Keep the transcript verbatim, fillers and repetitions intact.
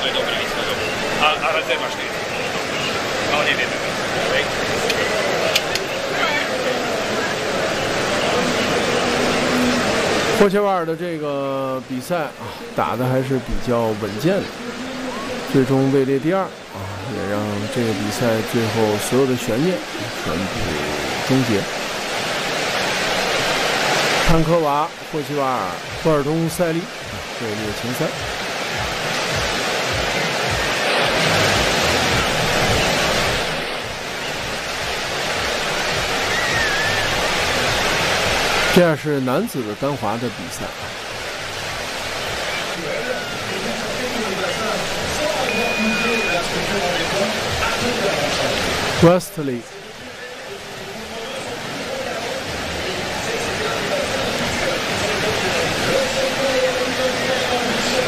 to je dobra ishod. A, a rezerva štiri. No, on je vidno. Okay. 霍切瓦尔的这个比赛啊，打的还是比较稳健的，最终位列第二啊，也让这个比赛最后所有的悬念全部终结。潘科娃、霍切瓦尔、霍尔东塞利位列前三。这样是男子的单滑的比赛。Westley